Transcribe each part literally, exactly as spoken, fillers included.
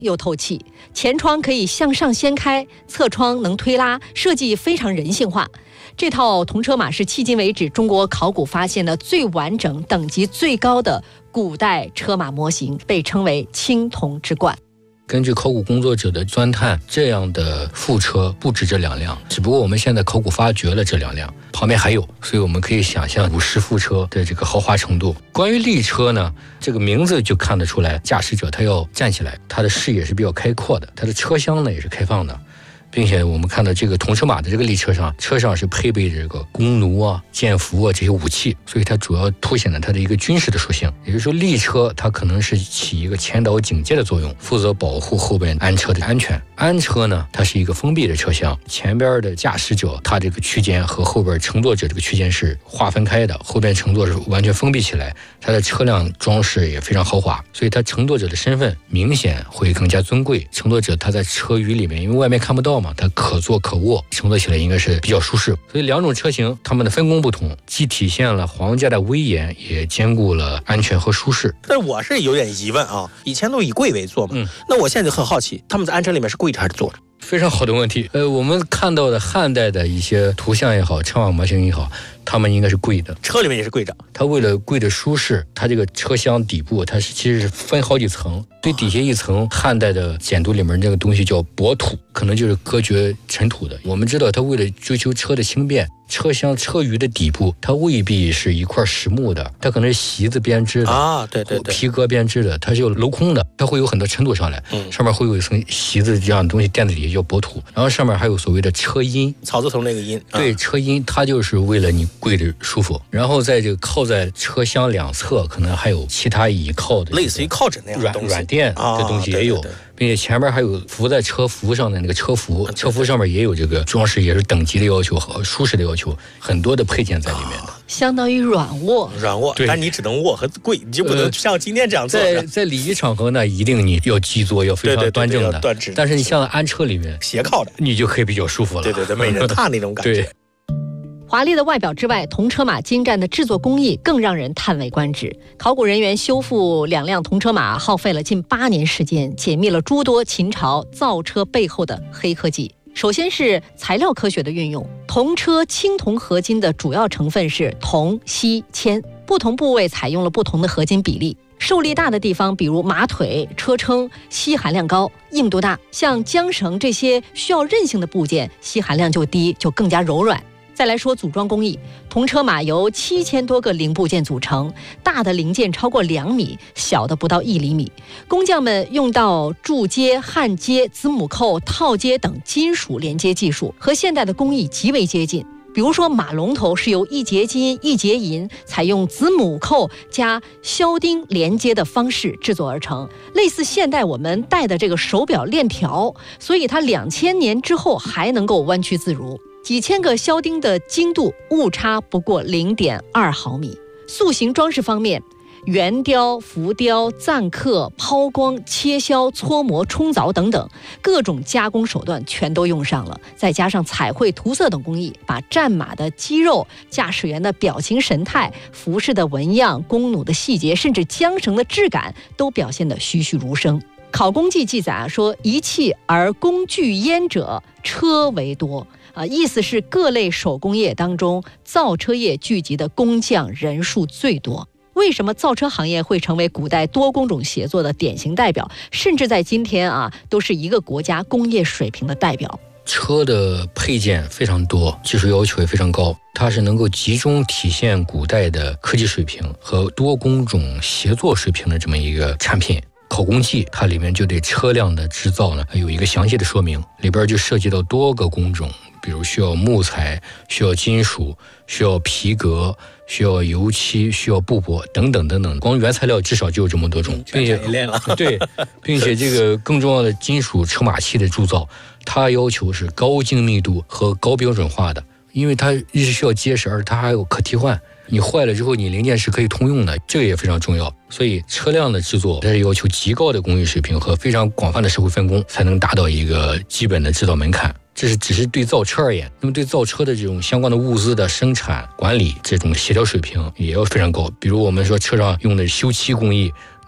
又透气，前窗可以向上掀开，侧窗能推拉，设计非常人性化。这套铜车马是迄今为止中国考古发现的最完整、等级最高的古代车马模型，被称为青铜之冠。 根据考古工作者的钻探，这样的副车不止这两辆，只不过我们现在考古发掘了这两辆，旁边还有，所以我们可以想象五十副车的这个豪华程度。关于立车呢，这个名字就看得出来，驾驶者他要站起来，他的视野是比较开阔的，他的车厢呢也是开放的。并且我们看到这个铜车马的这个立车上，车上是配备这个弓弩啊、箭符啊这些武器，所以它主要凸显了它的一个军事的属性。也就是说，立车它可能是起一个前导警戒的作用，负责保护后边安车的安全。安车呢，它是一个封闭的车厢，前边的驾驶者他这个区间和后边乘坐者这个区间是划分开的，后边乘坐是完全封闭起来。它的车辆装饰也非常豪华，所以它乘坐者的身份明显会更加尊贵。乘坐者他在车舆里面，因为外面看不到嘛，它可坐可卧，乘坐起来应该是比较舒适。所以两种车型它们的分工不同，既体现了皇家的威严，也兼顾了安全和舒适。 但是我是有点疑问啊，以前都以贵为坐嘛，嗯，那我现在就很好奇，他们在安车里面是跪着还是坐着？ 非常好的问题。呃，我们看到的汉代的一些图像也好，车马模型也好，他们应该是跪的， 车里面也是跪着。 它为了跪的舒适，它这个车厢底部它是其实是分好几层，最底下一层汉代的简牍里面这个东西叫薄土，可能就是隔绝尘土的。我们知道它为了追求车的轻便，车厢车舆的底部它未必是一块实木的，它可能是席子编织的啊，对对对， 皮革编织的，它是有镂空的，它会有很多尘土上来，嗯，上面会有一层席子这样的东西垫在底下叫薄土，然后上面还有所谓的车阴， 草字头那个阴， 对，车阴它就是为了你跪着舒服。然后在这个靠在车厢两侧，可能还有其他倚靠的， 类似于靠枕那样的软软垫这东西也有。啊，对对对，并且前面还有浮在车服上的那个车服，车服上面也有这个装饰，也是等级的要求和舒适的要求，很多的配件在里面的， 相当于软卧。 软卧，但你只能卧和跪，你就不能像今天这样做。 呃、在在礼仪场合呢，一定你要基坐，要非常端正的， 对对对对，端直。 但是你像安车里面斜靠的， 你就可以比较舒服了。 对对对，美人榻那种感觉。 对。 华丽的外表之外，铜车马精湛的制作工艺更让人叹为观止。考古人员修复两辆铜车马耗费了近八年时间，解密了诸多秦朝造车背后的黑科技。首先是材料科学的运用，铜车青铜合金的主要成分是铜、锡、铅，不同部位采用了不同的合金比例。受力大的地方，比如马腿、车撑，锡含量高，硬度大；像缰绳这些需要韧性的部件，锡含量就低，就更加柔软。再来说组装工艺，铜车马由七千多个零部件组成，大的零件超过两米，小的不到一厘米。工匠们用到铸接、焊接、子母扣、套接等金属连接技术，和现代的工艺极为接近。比如说马龙头是由一节金一节银，采用子母扣加销钉连接的方式制作而成，类似现代我们戴的这个手表链条，所以它两千年之后还能够弯曲自如。几千个销钉的精度误差不过 零点二毫米。塑形装饰方面，圆雕、浮雕、錾刻、抛光、切削、搓磨、冲凿等等各种加工手段全都用上了，再加上彩绘涂色等工艺，把战马的肌肉、驾驶员的表情神态、服饰的纹样、弓弩的细节，甚至缰绳的质感都表现得栩栩如生。考工记记载啊，说一气而工具焉者，车为多。啊，意思是各类手工业当中，造车业聚集的工匠人数最多。为什么造车行业会成为古代多工种协作的典型代表，甚至在今天啊，都是一个国家工业水平的代表？ 车的配件非常多，技术要求也非常高，它是能够集中体现古代的科技水平和多工种协作水平的这么一个产品。考工记它里面就对车辆的制造呢有一个详细的说明，里边就涉及到多个工种，比如需要木材、需要金属、需要皮革、需要油漆、需要布帛等等等等，光原材料至少就有这么多种，并且对，并且这个更重要的金属车马器的铸造，它要求是高精密度和高标准化的，因为它一是需要结实，而它还有可替换。你坏了之后，你零件是可以通用的，这个也非常重要。所以车辆的制作，它是要求极高的工艺水平和非常广泛的社会分工，才能达到一个基本的制造门槛。这是只是对造车而言，那么对造车的这种相关的物资的生产管理，这种协调水平也要非常高。比如我们说车上用的修漆工艺，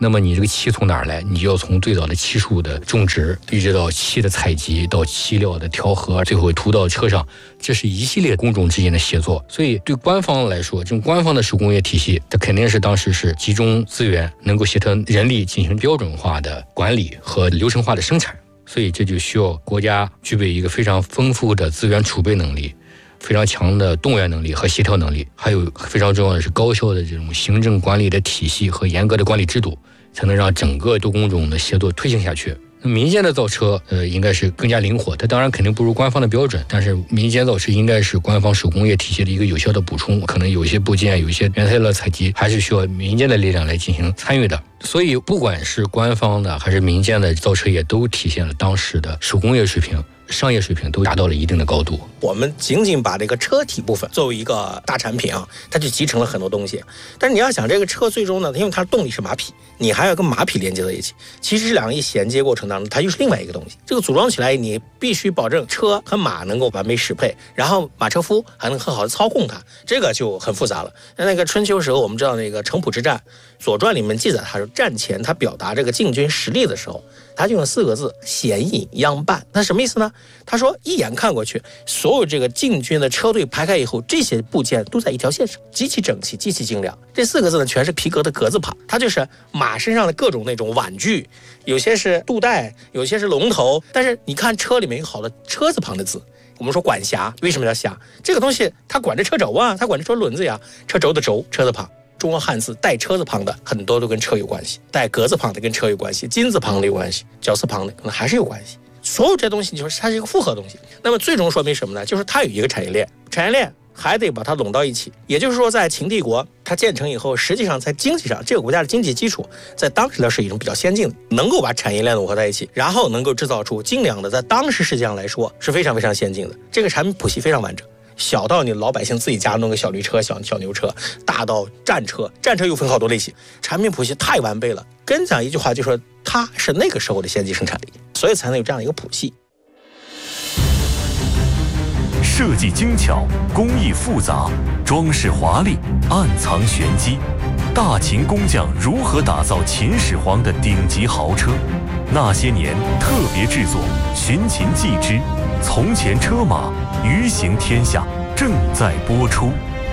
那么你这个漆从哪儿来？你就要从最早的漆树的种植，一直到漆的采集，到漆料的调和，最后涂到车上，这是一系列工种之间的协作。所以对官方来说，这种官方的手工业体系，它肯定是当时是集中资源，能够协调人力进行标准化的管理和流程化的生产。所以这就需要国家具备一个非常丰富的资源储备能力，非常强的动员能力和协调能力，还有非常重要的是高效的这种行政管理的体系和严格的管理制度，才能让整个多工种的协作推行下去。民间的造车，呃，应该是更加灵活。它当然肯定不如官方的标准，但是民间造车应该是官方手工业体系的一个有效的补充。可能有些部件、有些原材料采集，还是需要民间的力量来进行参与的。所以，不管是官方的还是民间的造车业，都体现了当时的手工业水平、商业水平都达到了一定的高度。 我们仅仅把这个车体部分作为一个大产品啊，它就集成了很多东西。但是你要想这个车最终呢，因为它的动力是马匹，你还要跟马匹连接在一起。其实这两个一衔接过程当中，它又是另外一个东西。这个组装起来，你必须保证车和马能够完美适配，然后马车夫还能很好的操控它，这个就很复杂了。那那个春秋时候，我们知道那个城濮之战，《左传》里面记载，他说战前他表达这个晋军实力的时候，他就用四个字：显隐央伴。那什么意思呢？他说一眼看过去，所有这个晋军的车队排开以后，这些部件都在一条线上，极其整齐，极其精良。这四个字呢，全是皮革的革字旁，它就是马身上的各种那种碗具，有些是肚带，有些是龙头，但是你看车里面有好多车字旁的字。我们说管辖，为什么叫辖？这个东西它管着车轴啊，它管着车轮子呀，车轴的轴，车字旁。中国汉字带车字旁的很多都跟车有关系，带革字旁的跟车有关系，金字旁的有关系，绞丝旁的可能还是有关系。所有这东西就是它是一个复合东西。那么最终说明什么呢？就是它有一个产业链，产业链还得把它拢到一起。也就是说，在秦帝国它建成以后，实际上在经济上，这个国家的经济基础在当时呢是一种比较先进的，能够把产业链拢合在一起，然后能够制造出精良的，在当时实际上来说是非常非常先进的。这个产品谱系非常完整。小到你老百姓自己家弄个小驴车、小小牛车，大到战车，战车又分好多类型，产品谱系太完备了。跟讲一句话，就说它是那个时候的先进生产力，所以才能有这样一个谱系。 设计精巧，工艺复杂，装饰华丽，暗藏玄机。大秦工匠如何打造秦始皇的顶级豪车？那些年特别制作《寻秦记之从前车马余行天下》正在播出。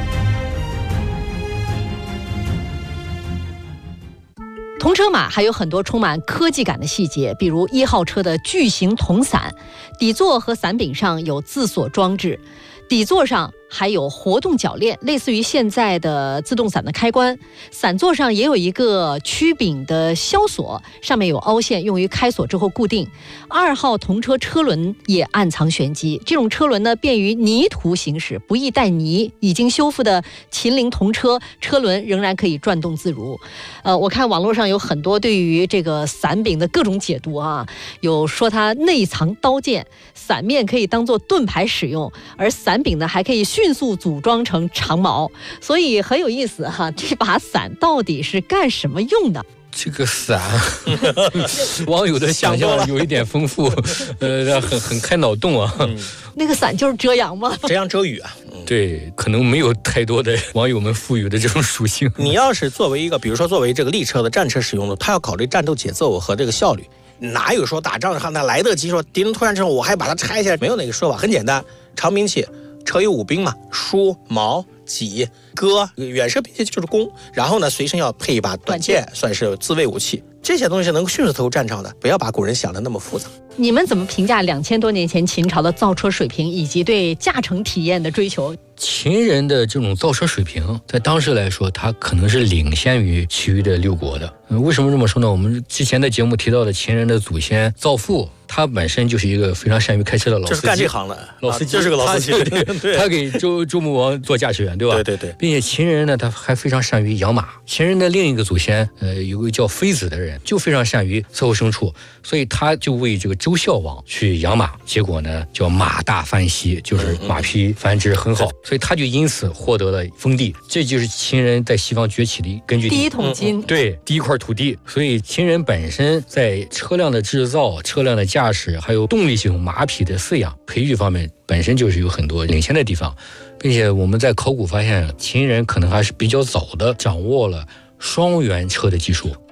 铜车马还有很多充满科技感的细节，比如一号车的巨型铜伞，底座和伞柄上有自锁装置，底座上还有活动铰链，类似于现在的自动伞的开关。伞座上也有一个曲柄的销锁，上面有凹陷，用于开锁之后固定。二号铜车车轮也暗藏玄机，这种车轮呢便于泥土行驶，不易带泥。已经修复的秦陵铜车车轮仍然可以转动自如。呃，我看网络上有很多对于这个伞柄的各种解读啊，有说它内藏刀剑，伞面可以当做盾牌使用，而伞柄呢还可以迅速组装成长矛，所以很有意思哈、啊。这把伞到底是干什么用的？ 这个伞，网友的想象有一点丰富，呃，很很开脑洞啊。 嗯、 那个伞就是遮阳吗？ 遮阳遮雨啊。 嗯、对，可能没有太多的网友们赋予的这种属性。 你要是作为一个，比如说作为这个力车的战车使用的，它要考虑战斗节奏和这个效率。哪有说打仗上那来得及说敌人突然之后我还把它拆下来？没有那个说法，很简单，长兵器。车有五兵嘛，梳、矛、戟、戈，远射兵器就是弓，然后呢，随身要配一把短剑，算是自卫武器。这些东西能够迅速投入战场的，不要把古人想的那么复杂。 你们怎么评价两千多年前秦朝的造车水平以及对驾乘体验的追求？ 秦人的这种造车水平，在当时来说，它可能是领先于其余的六国的。为什么这么说呢？我们之前的节目提到的秦人的祖先造父，他本身就是一个非常善于开车的老司机， 就是干这行的老司机， 啊、就是个老司机。 对对，他给周周穆王做驾驶员，对吧？ 对对对。 并且秦人呢，他还非常善于养马。秦人的另一个祖先，呃，有个叫妃子的人，就非常善于伺候牲畜，所以他就为这个周孝王去养马，结果呢叫马大繁息，就是马匹繁殖很好，嗯、所以他就因此获得了封地。这就是秦人在西方崛起的根据地， 第一桶金。 对，第一块土地。所以秦人本身在车辆的制造、车辆的驾驶，还有动力系统、马匹的饲养、培育方面，本身就是有很多领先的地方，并且我们在考古发现，秦人可能还是比较早的掌握了双元车的技术。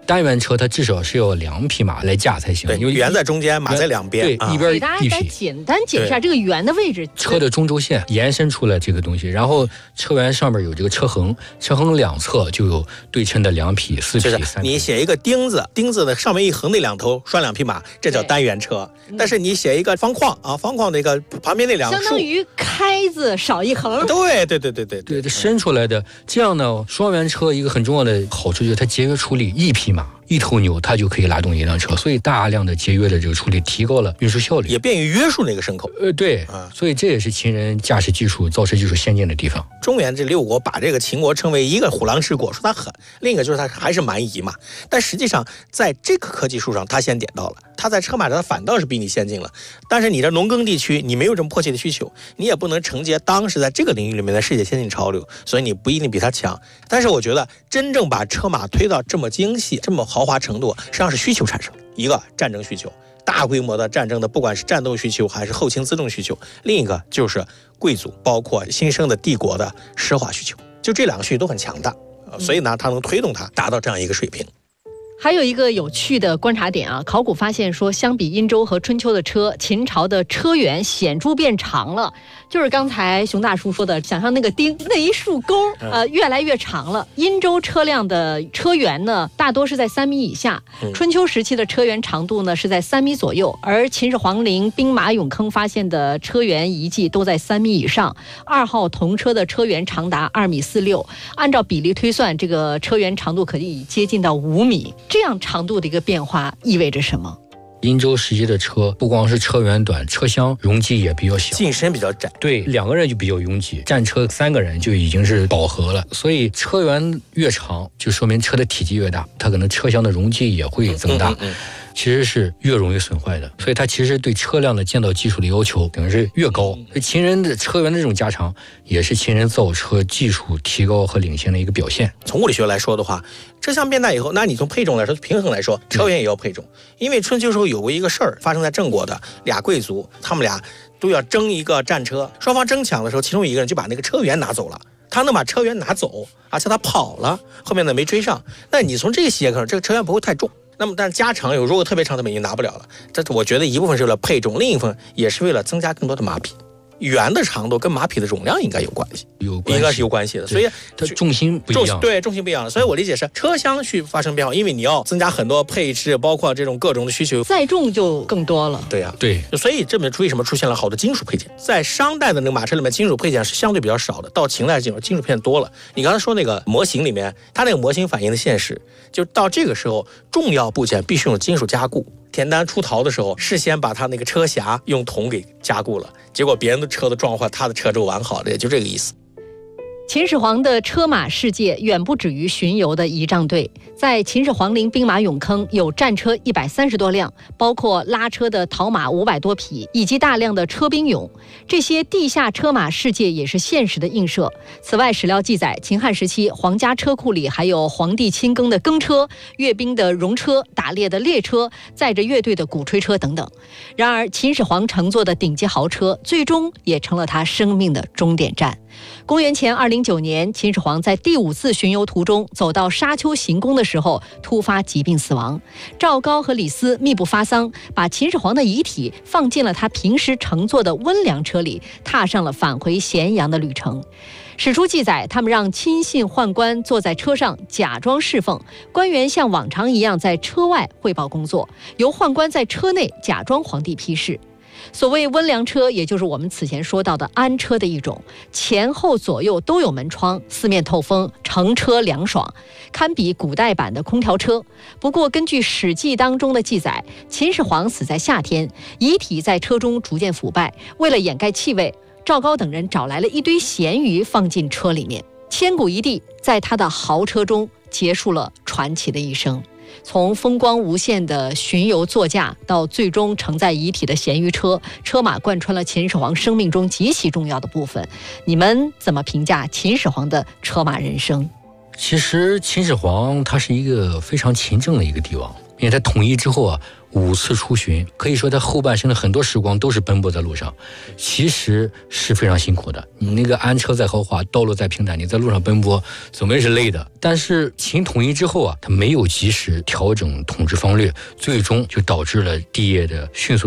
单元车它至少是要两匹马来驾才行， 对， 因为圆在中间，马在两边， 对， 啊、 一边给大家再一匹。 简单解释一下这个圆的位置。 车的中轴线延伸出来这个东西，然后车辕上面有这个车横，车横两侧就有对称的两匹、四匹、 就是三匹。 你写一个钉子，钉子的上面一横那两头拴两匹马，这叫单元车。但是你写一个方框啊，方框那个旁边那两相当于开字少一横。 对对对对对对，它伸出来的这样呢，双元车一个很重要的好处就是它节约处理，一匹马一头牛它就可以拉动一辆车，所以大量的节约的这个处理，提高了运输效率， 也便于约束那个牲口。 呃，对， 啊， 所以这也是秦人驾驶技术、造车技术先进的地方。 中原这六国把这个秦国称为一个虎狼之国，说它狠；另一个就是它还是蛮夷嘛。但实际上，在这个科技树上，它先点到了。它在车马上，它反倒是比你先进了。但是你这农耕地区，你没有这么迫切的需求，你也不能承接当时在这个领域里面的世界先进潮流，所以你不一定比它强。但是我觉得，真正把车马推到这么精细、这么豪华程度，实际上是需求产生。一个战争需求，大规模的战争的，不管是战斗需求还是后勤辎重需求；另一个就是贵族，包括新生的帝国的奢华需求。就这两个需求都很强大，所以呢，它能推动它达到这样一个水平。 还有一个有趣的观察点啊，考古发现说，相比殷周和春秋的车，秦朝的车辕显著变长了。就是刚才熊大叔说的，想象那个钉那一束钩，呃，越来越长了。殷周车辆的车辕呢，大多是在三米以下；春秋时期的车辕长度呢是在三米左右，而秦始皇陵兵马俑坑发现的车辕遗迹都在三米以上。二号铜车的车辕长达二米四六，按照比例推算，这个车辕长度可以接近到五米。这样长度的一个变化意味着什么？ 殷周时期的车不光是车辕短，车厢容积也比较小， 进深比较窄。 对，两个人就比较拥挤，战车三个人就已经是饱和了。所以车辕越长，就说明车的体积越大，它可能车厢的容积也会增大。嗯嗯嗯其实是越容易损坏的，所以它其实对车辆的建造技术的要求可能是越高。所以秦人的车辕的这种加长，也是秦人造车技术提高和领先的一个表现。 从物理学来说的话，车厢变大以后，那你从配重来说，平衡来说，车辕也要配重。因为春秋时候有过一个事儿发生在郑国的俩贵族，他们俩都要争一个战车，双方争抢的时候，其中一个人就把那个车辕拿走了。他能把车辕拿走，而且他跑了，后面呢没追上。那你从这个细节看，这个车辕不会太重。那么，但是加长有如果特别长的美已经拿不了了。这我觉得一部分是为了配重，另一部分也是为了增加更多的马匹。圆的长度跟马匹的容量应该有关系， 有关系应该是有关系的。所以它重心不一样， 对重心不一样。所以我理解是车厢去发生变化，因为你要增加很多配置，包括这种各种的需求， 载重就更多了。 对呀、啊， 对。 所以这么为什么出现了好多金属配件？在商代的那个马车里面，金属配件是相对比较少的，到秦代金属金属配件多了。你刚才说那个模型里面，它那个模型反映的现实，就到这个时候，重要部件必须用金属加固。田单出逃的时候，事先把他那个车匣用铜给加固了，结果别人的车都撞坏，他的车就完好了，也就这个意思。 秦始皇的车马世界远不止于巡游的仪仗队，在秦始皇陵兵马俑坑有战车一百三十多辆，包括拉车的陶马五百多匹，以及大量的车兵俑。这些地下车马世界也是现实的映射。此外，史料记载，秦汉时期皇家车库里还有皇帝亲耕的耕车、阅兵的戎车、打猎的猎车、载着乐队的鼓吹车等等。然而，秦始皇乘坐的顶级豪车，最终也成了他生命的终点站。公元前二零九年，秦始皇在第五次巡游途中，走到沙丘行宫的时候，突发疾病死亡。赵高和李斯密不发丧，把秦始皇的遗体放进了他平时乘坐的温凉车里，踏上了返回咸阳的旅程。史书记载，他们让亲信宦官坐在车上假装侍奉，官员像往常一样在车外汇报工作，由宦官在车内假装皇帝批示。所谓温凉车，也就是我们此前说到的安车的一种，前后左右都有门窗，四面透风，乘车凉爽，堪比古代版的空调车。不过根据《史记》当中的记载，秦始皇死在夏天，遗体在车中逐渐腐败，为了掩盖气味，赵高等人找来了一堆咸鱼放进车里面，千古一帝在他的豪车中结束了传奇的一生。从风光无限的巡游座驾到最终承载遗体的咸鱼车，车马贯穿了秦始皇生命中极其重要的部分。你们怎么评价秦始皇的车马人生？ 其实秦始皇他是一个非常勤政的一个帝王，因为他统一之后啊， 五次出巡，可以说他后半生的很多时光都是奔波在路上，其实是非常辛苦的。你那个安车再豪华，道路再平坦，你在路上奔波，总归是累的。但是秦统一之后啊，他没有及时调整统治方略，最终就导致了帝业的迅速